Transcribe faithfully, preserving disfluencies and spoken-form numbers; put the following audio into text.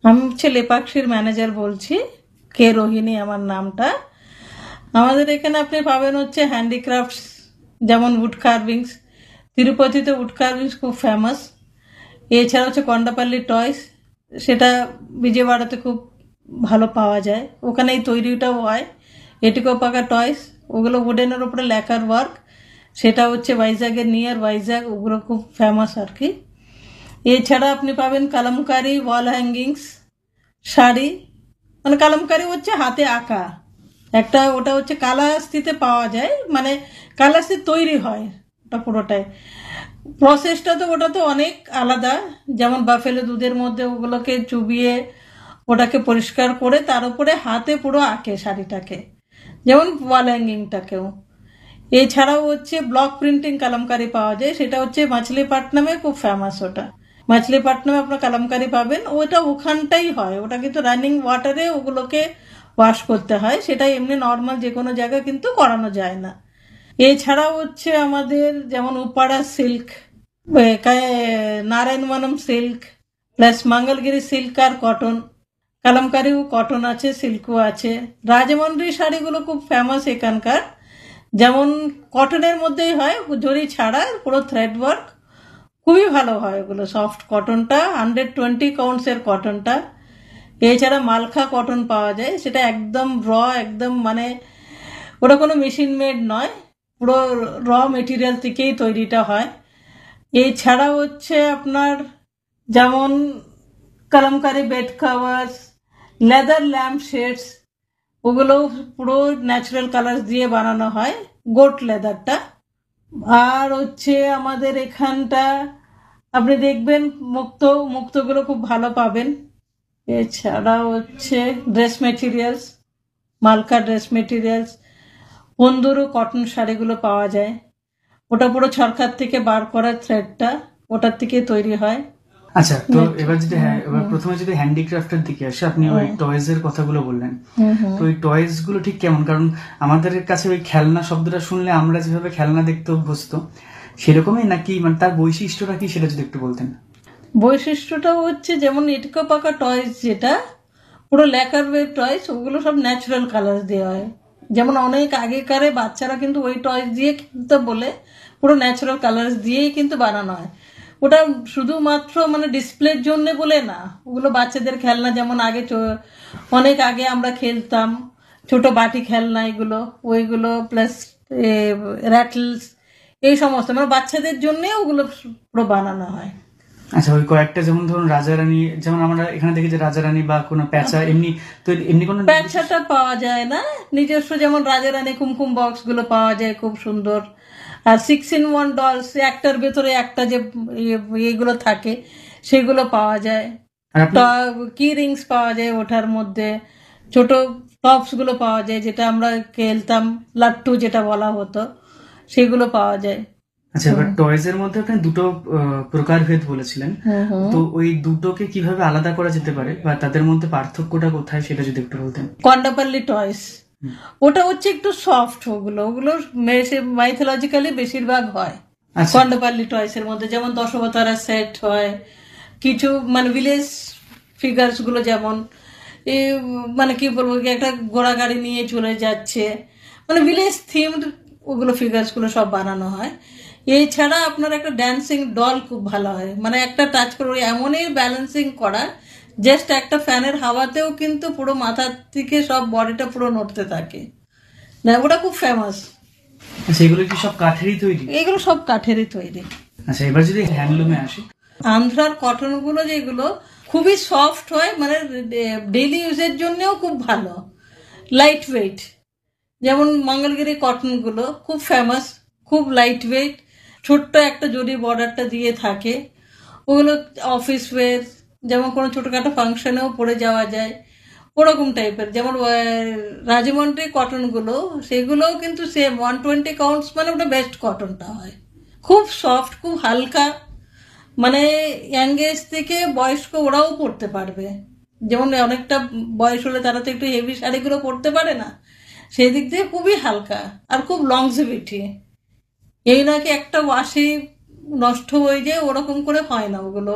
আমি হচ্ছে লেপাক্ষীর ম্যানেজার বলছি, কে রোহিণী আমার নামটা। আমাদের এখানে আপনি পাবেন হচ্ছে হ্যান্ডিক্রাফটস, যেমন উড কার্ভিংস। তিরুপতিতে উড কার্ভিংস খুব ফেমাস। এছাড়া হচ্ছে কন্ডাপাল্লি টয়স, সেটা বিজয়বাড়াতে খুব ভালো পাওয়া যায়, ওখানেই তৈরিটাও হয়। এটিকো পাকা টয়স, ওগুলো উডেনের ওপরে লেখার ওয়ার্ক, সেটা হচ্ছে ভাইজাগের নিয়ার ভাইজাগ, ওগুলো খুব ফেমাস আর কি। এছাড়া আপনি পাবেন কালামকারি ওয়াল হ্যাঙ্গিংস, শাড়ি, মানে কালামকারি হচ্ছে হাতে আঁকা একটা, ওটা হচ্ছে কালাস্তিতে পাওয়া যায়, মানে কালাস্তি তৈরি হয় ওটা পুরোটাই। প্রসেসটা তো ওটা তো অনেক আলাদা, যেমন বাফেলো দুধের মধ্যে ওগুলোকে চুবিয়ে ওটাকে পরিষ্কার করে তার উপরে হাতে পুরো আঁকে শাড়িটাকে, যেমন ওয়াল হ্যাঙ্গিংটাকেও। এছাড়াও হচ্ছে ব্লক প্রিন্টিং কালামকারি পাওয়া যায়, সেটা হচ্ছে মাছলিপাটনামে খুব ফেমাস। ওটা মাছলিপাটনামে আপনার কালামকারি পাবেন, ওটা ওখানটাই হয়, ওটা কিন্তু রানিং ওয়াটারে ওগুলোকে ওয়াশ করতে হয়, সেটা এমনি নর্মাল যে কোনো জায়গায় কিন্তু করানো যায় না। এছাড়াও হচ্ছে আমাদের যেমন Uppada silk, নারায়ণবনম silk, plus Mangalagiri silk আর কটন, কালামকারিও কটন আছে, সিল্কও আছে। রাজমন্ডি শাড়িগুলো খুব ফেমাস এখানকার, যেমন কটনের মধ্যেই হয়, জরি ছাড়া পুরো থ্রেড ওয়ার্ক, খুবই ভালো হয় ওগুলো। Soft কটনটা hundred twenty কাউন্টসের কটনটা। এছাড়া মালখা কটন পাওয়া যায়, সেটা একদম র, একদম মানে ওটা কোনো মেশিন মেড নয়, পুরো র মেটেরিয়াল থেকেই তৈরিটা হয়। এছাড়া হচ্ছে আপনার যেমন kalamkari bed covers, leather lamp shades, ওগুলো পুরো ন্যাচারাল কালার দিয়ে বানানো হয়, গোট লেদারটা। আর হচ্ছে আমাদের এখানটা আপনি দেখবেন মুক্ত, মুক্তগুলো খুব ভালো পাবেন। এছাড়া হচ্ছে dress materials, মালকা dress materials, পন্দুরু cotton শাড়িগুলো পাওয়া যায়, ওটা পুরো সরকার থেকে বার করা থ্রেডটা, ওটার থেকে তৈরি হয়। আচ্ছা, তো এবার যদি হ্যাঁ এবার প্রথমে যদি হ্যান্ডিক্রাফটের দিকে আসে, আপনি ওই টয়েজ এর কথাগুলো বললেন, তো ওই টয়েজ গুলো ঠিক কেমন? কারণ আমাদের কাছে ওই খেলনা শব্দটা শুনলে আমরা যেভাবে খেলনা দেখতে অভ্যস্ত সেরকমই নাকি, মানে তার বৈশিষ্ট্যটা কি সেটা যদি একটু বলতেন। বৈশিষ্ট্যটা হচ্ছে যেমন এটিকো পাকা টয়েস, যেটা পুরো ল্যাকার ওয়েব টয়েস, ওগুলো সব ন্যাচারাল কালার দেওয়া হয়। যেমন অনেক আগেকারে বাচ্চারা কিন্তু ওই টয়েস দিয়ে খেলতে বলে পুরো ন্যাচারাল কালার দিয়েই কিন্তু বানানো হয়। ওটা শুধুমাত্র মানে ডিসপ্লের জন্য বলে না, ওগুলো বাচ্চাদের খেলনা, যেমন আগে অনেক আগে আমরা খেলতাম ছোট বাটি খেলনা, এগুলো ওইগুলো প্লাস র্যাটলস, এই সমস্ত মানে বাচ্চাদের জন্য ওগুলো পুরো বানানো হয়। আচ্ছা, ওই কয়েকটা যেমন ধরুন রাজারানী, যেমন আমরা এখানে দেখি যে রাজারানী বা কোনো প্যাঁচা, এমনি তো এমনি কোনো প্যাঁচাটা পাওয়া যায় না, নিজস্ব যেমন রাজারানী কুমকুম বক্স গুলো পাওয়া যায় খুব সুন্দর। আর সিক্স ইন ওয়ান ডলস, একটার ভেতরে একটা যে এগুলো থাকে সেগুলো পাওয়া যায়। কি রিংস পাওয়া যায় ওঠার মধ্যে, ছোট টপস গুলো পাওয়া যায়, যেটা আমরা খেলতাম লাট্টু যেটা বলা হতো, সেগুলো পাওয়া যায়। আচ্ছা, এবার টয়েজ এর মধ্যে আপনি দুটো প্রকারভেদ বলেছিলেন, তো ওই দুটোকে কিভাবে আলাদা করা যেতে পারে বা তাদের মধ্যে পার্থক্যটা কোথায় সেটা যদি একটু বলতেন। কন্ডাপাল্লি টয়েস, ওটা হচ্ছে একটু সফট, ওগুলো ওগুলো মাইথোলজিক্যালি বেশিরভাগ হয় কন্ডাপাল্লি টয়েস এর মধ্যে। যেমন দশবতারা সেট হয়, কিছু মানে ভিলেজ ফিগার্স গুলো, যেমন মানে কি বলবো, একটা ঘোড়া গাড়ি নিয়ে চলে যাচ্ছে, মানে ভিলেজ থিমড ওগুলো ফিগার্স গুলো সব বানানো হয়। এছাড়া আপনার একটা ড্যান্সিং ডল খুব ভালো হয়, মানে একটা টাচ করে এমনই ব্যালেন্সিং করা, জাস্ট একটা ফ্যানের হাওয়াতেও কিন্তু পুরো মাথার থেকে সব বডিটা পুরো নড়তে থাকে, না ওটা খুব ফেমাস। আচ্ছা, এগুলো কি সব কাঠেরই তৈরি? এগুলো সব কাঠেরই তৈরি। আচ্ছা, এবার যদি হ্যান্ডলুমে আসি, আন্ধ্রার কটন গুলো যেগুলো খুবই সফট হয়, মানে ডেইলি ইউজের জন্যও খুব ভালো, লাইট ওয়েট। যেমন মঙ্গলগিরি কটন গুলো খুব ফেমাস, খুব লাইট ওয়েট, ছোট্ট একটা জরি বর্ডারটা দিয়ে থাকে, ওগুলো অফিস ওয়্যার, যেমন কোনো ছোটখাটো ফাংশনেও পরে যাওয়া যায়, ওরকম টাইপের। যেমন রাজমন্ডি কটন গুলো, সেগুলোও কিন্তু সেম ওয়ান টোয়েন্টি কাউন্টস, মানে ওটা বেস্ট কটনটা হয়, খুব সফট, খুব হালকা, মানে ইয়াংগেজ থেকে বয়স্ক ওরাও পড়তে পারবে। যেমন অনেকটা বয়স হলে তারা তো একটু হেভি শাড়িগুলো পরতে পারে না, সেই দিক দিয়ে খুবই হালকা আর খুব লংজিভিটি। এই নাকি একটা ওয়াশে নষ্ট হয়ে যায়, ওরকম করে হয় না ওগুলো।